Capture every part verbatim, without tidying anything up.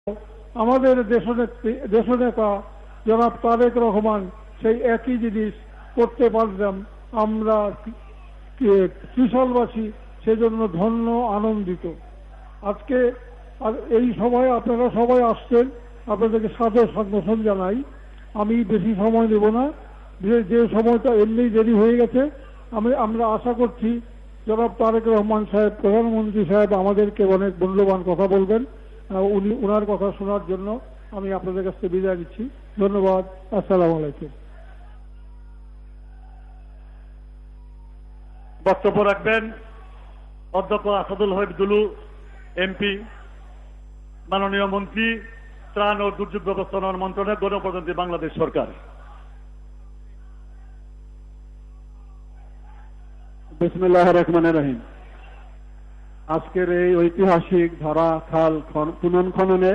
আমাদের দেশনেত্রী দেশনেতা জনাব তারেক রহমান সেই একই জিনিস করতে পারলাম। আমরা ত্রিশালবাসী সেজন্য ধন্য, আনন্দিত। আজকে এই সভায় আপনারা সবাই আসছেন, আপনাদেরকে সাদর সম্ভাষণ জানাই। আমি বেশি সময় নেব না, যে সময়টা এমনি দেরি হয়ে গেছে। আমি আমরা আশা করছি জনাব তারেক রহমান সাহেব, প্রধানমন্ত্রী সাহেব আমাদেরকে অনেক মূল্যবান কথা বলবেন। উনি ওনার কথা শোনার জন্য আমি আপনাদের কাছে বিদায় নিচ্ছি। ধন্যবাদ। আসসালামু আলাইকুম। বক্তব্য রাখবেন অধ্যক্ষ আসাদুল হক দুলু এমপি, মাননীয় মন্ত্রী, ত্রাণ ও দুর্যোগ ব্যবস্থাপনা মন্ত্রণালয়, গণপ্রজাতন্ত্রী বাংলাদেশ সরকার। বিসমিল্লাহির রহমানির রহিম। আজকের এই ঐতিহাসিক ধরা খাল পুনঃ খননে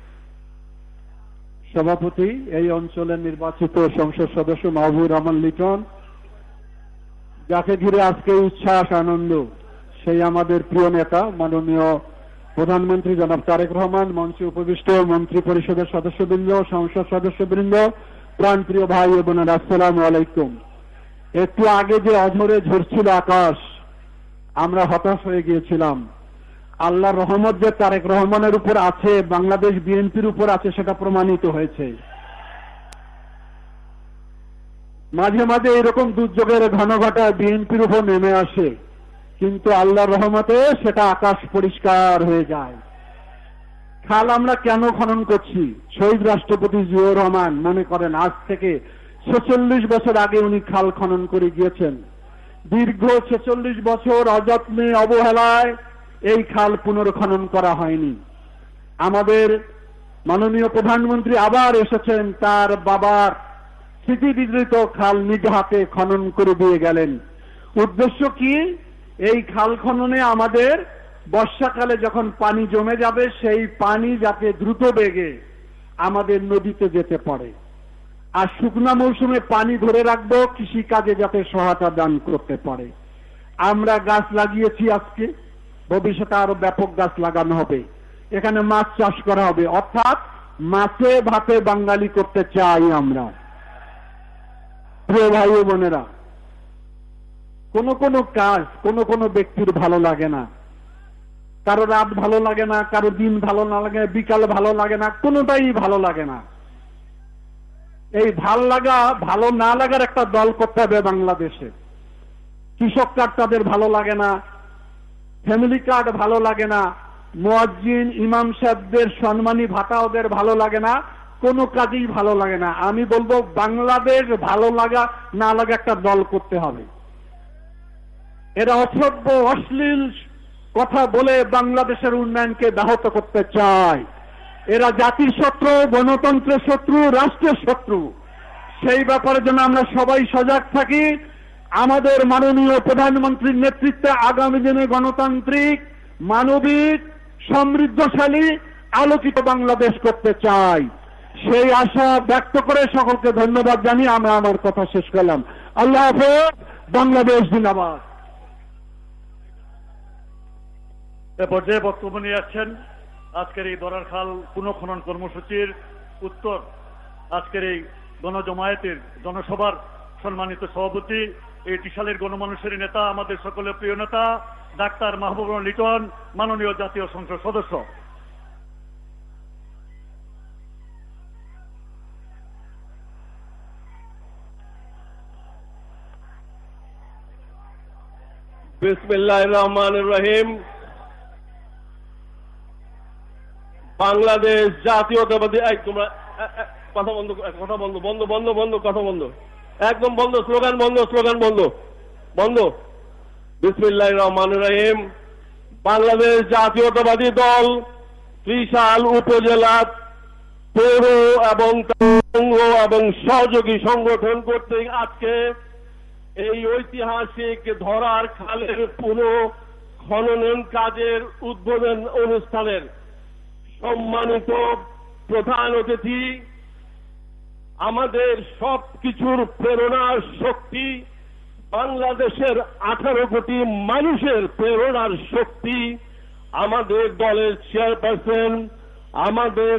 সভাপতি এই অঞ্চলের নির্বাচিত সংসদ সদস্য মাহবুবুর রহমান লিটন, যাকে ঘিরে আজকে উচ্ছ্বাস আনন্দ, সেই আমাদের প্রিয় নেতা মাননীয় প্রধানমন্ত্রী জনাব তারেক রহমান, মঞ্চে উপবিষ্ট মন্ত্রী পরিষদের সদস্যবৃন্দ, সংসদ সদস্যবৃন্দ, প্রাণপ্রিয় ভাই ও বোনেরা, আসসালামু আলাইকুম। একটু আগে যে অঝরে ঝরছিল আকাশ, আমরা হতাশ হয়ে গিয়েছিলাম। আল্লাহর রহমত যে তারেক রহমানের উপর আছে, বাংলাদেশ বিএনপির উপর আছে, সেটা প্রমাণিত হয়েছে। মাঝে মাঝে এরকম দুর্যোগের ঘনঘটা বিএনপির উপর নেমে আসে, কিন্তু আল্লাহর রহমতে সেটা আকাশ পরিষ্কার হয়ে যায়। খাল আমরা কেন খনন করছি? শহীদ রাষ্ট্রপতি জিয়াউর রহমান মনে করেন আজ থেকে ছেচল্লিশ বছর আগে উনি খাল খনন করে গিয়েছেন। দীর্ঘ ছেচল্লিশ বছর অযত্নে, অবহেলায় এই খাল পুনর্খনন করা হয়নি। আমাদের মাননীয় প্রধানমন্ত্রী আবার এসেছেন, তার বাবার স্মৃতি বিজড়িত খাল নিজ হাতে খনন করে দিয়ে গেলেন। উদ্দেশ্য কি? এই খাল খননে আমাদের বর্ষাকালে যখন পানি জমে যাবে, সেই পানি যাতে দ্রুত বেগে আমাদের নদীতে যেতে পারে, আর শুকনা মৌসুমে পানি ধরে রাখবো, কৃষি কাজে যাতে সহায়তা দান করতে পারে। আমরা গাছ লাগিয়েছি আজকে, ভবিষ্যতে আরো ব্যাপক গাছ লাগানো হবে। এখানে মাছ চাষ করা হবে, অর্থাৎ মাছে ভাতে বাঙালি করতে চাই আমরা। প্রিয় ভাই ও বোনেরা, কোন কোন কাজ কোন কোন ব্যক্তির ভালো লাগে না। কারো রাত ভালো লাগে না, কারো দিন ভালো না লাগে, বিকাল ভালো লাগে না, কোনোটাই ভালো লাগে না। এই ভাল লাগা ভালো না লাগার একটা দল করতে হবে বাংলাদেশে। কৃষক কার্ড তাদের ভালো লাগে না, ফ্যামিলি কার্ড ভালো লাগে না, মুয়াজ্জিন ইমাম সাহেবদের সম্মানী ভাতা ওদের ভালো লাগে না, কোনো কাজেই ভালো লাগে না। আমি বলবো বাংলাদেশ ভালো লাগা না লাগা একটা দল করতে হবে। এরা অসভ্য অশ্লীল কথা বলে বাংলাদেশের উন্নয়নকে ব্যাহত করতে চায়। এরা জাতির শত্রু, গণতন্ত্রের শত্রু, রাষ্ট্রের শত্রু। সেই ব্যাপারে যেন আমরা সবাই সজাগ থাকি। আমাদের মাননীয় প্রধানমন্ত্রীর নেতৃত্বে আগামী দিনে গণতান্ত্রিক, মানবিক, সমৃদ্ধশালী, আলোকিত বাংলাদেশ করতে চাই। সেই আশা ব্যক্ত করে সকলকে ধন্যবাদ জানিয়ে আমি আমার কথা শেষ করলাম। আল্লাহ হাফেজ। বাংলাদেশ জিন্দাবাদ। এ পর্যায়ে বক্তব্য নিয়ে আসছেন আজকের এই দরার খাল পুনঃখনন কর্মসূচির উত্তর আজকের এই গণজমায়েতের জনসভার সম্মানিত সভাপতি, এই ত্রিশালের গণমানুষের নেতা, আমাদের সকলের প্রিয় নেতা ডাক্তার মাহবুবুর রহমান লিটন, মাননীয় জাতীয় সংসদ সদস্য। বিসমিল্লাহির রহমানির রহিম। বাংলাদেশ জাতীয়তাবাদী, তোমরা কথা বন্ধ, কথা বন্ধ, বন্ধ বন্ধ বন্ধ কথা বন্ধ, একদম বন্ধ, স্লোগান বন্ধ, স্লোগান বন্ধ বন্ধ। বিসমিল্লাহির রহমানির রহিম। বাংলাদেশ জাতীয়তাবাদী দল ত্রিশাল উপজেলা পৌর এবং সংঘ এবং সহযোগী সংগঠন কর্তৃক আজকে এই ঐতিহাসিক ধরার খালের পুনঃ খনন কাজের উদ্বোধন অনুষ্ঠানের সম্মানিত প্রধান অতিথি, আমাদের সব কিছুর প্রেরণার শক্তি, বাংলাদেশের আঠারো কোটি মানুষের প্রেরণার শক্তি, আমাদের দলের চেয়ারপারসন আমাদের